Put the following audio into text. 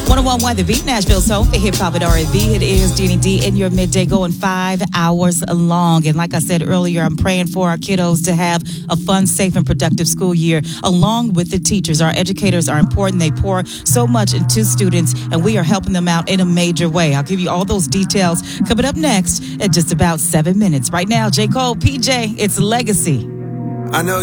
101.1 The Beat, Nashville's home for hip hop and R&B. It is Jeannie D in your midday, going 5 hours long. And like I said earlier, I'm praying for our kiddos to have a fun, safe, and productive school year, along with the teachers. Our educators are important. They pour so much into students, and we are helping them out in a major way. I'll give you all those details coming up next in just about 7 minutes. Right now, J. Cole, PJ, it's Legacy. I know